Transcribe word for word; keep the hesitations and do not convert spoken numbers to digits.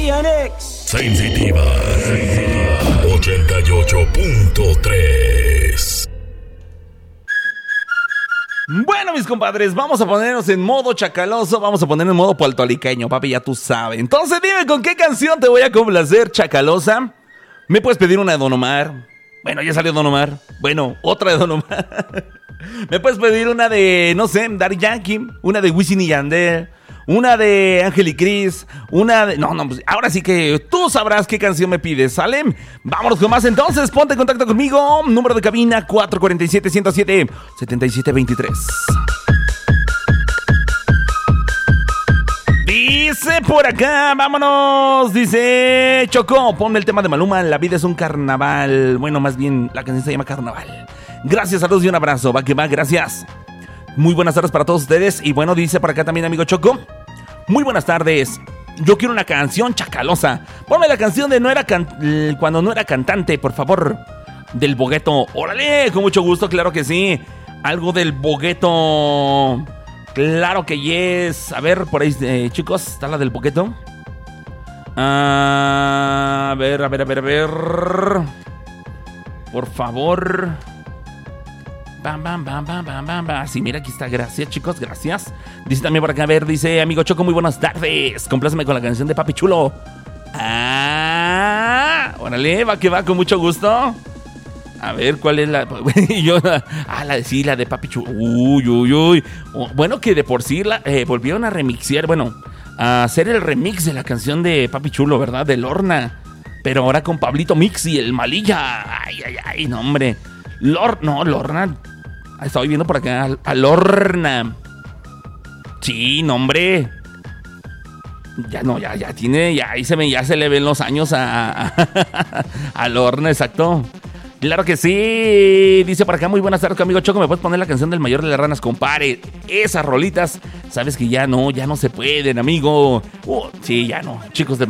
Sensitiva ochenta y ocho punto tres. Bueno, mis compadres, vamos a ponernos en modo chacaloso, vamos a ponernos en modo puertorriqueño, papi, ya tú sabes. Entonces dime con qué canción te voy a complacer, chacalosa. ¿Me puedes pedir una de Don Omar? Bueno, ya salió Don Omar. Bueno, otra de Don Omar. ¿Me puedes pedir una de, no sé, Daddy Yankee? Una de Wisin y Yandel. Una de Ángel y Cris. Una de... No, no, pues ahora sí que tú sabrás qué canción me pides, ¿sale? Vámonos con más entonces. Ponte en contacto conmigo. Número de cabina cuatro cuatro siete, uno cero siete, siete siete dos tres. Dice por acá, vámonos. Dice Choco, ponme el tema de Maluma. La vida es un carnaval. Bueno, más bien la canción se llama Carnaval. Gracias, saludos y un abrazo. Va que va, gracias. Muy buenas tardes para todos ustedes. Y bueno, dice por acá también, amigo Choco. Muy buenas tardes. Yo quiero una canción chacalosa. Ponme la canción de no era can- Cuando no era cantante, por favor. Del Bogueto. Órale, con mucho gusto, claro que sí. Algo del Bogueto. Claro que yes. A ver, por ahí, eh, chicos, ¿está la del Bogueto? Ah, a ver, a ver, a ver, a ver. Por favor. Bam, bam, bam, bam, bam, bam, bam. Sí, mira, aquí está. Gracias, chicos, gracias. Dice también por acá, a ver, dice amigo Choco, muy buenas tardes. Compláceme con la canción de Papi Chulo. Ah, órale, va que va, con mucho gusto. A ver, ¿cuál es la...? Yo, ah, la, sí, la de Papi Chulo. Uy, uy, uy. Bueno, que de por sí la, eh, volvieron a remixear, bueno, a hacer el remix de la canción de Papi Chulo, ¿verdad? De Lorna. Pero ahora con Pablito Mix y el Malilla. Ay, ay, ay, no, hombre. Lor... No, Lorna... Estaba viendo por acá a, a Lorna. Sí, no, hombre. Ya no, ya, ya tiene, ya ahí se me, ya se le ven los años a, a, a Lorna, exacto. Claro que sí. Dice por acá, muy buenas tardes, amigo Choco. ¿Me puedes poner la canción del Mayor de las Ranas, compare? Esas rolitas, sabes que ya no, ya no se pueden, amigo. Uh, sí, ya no. Chicos de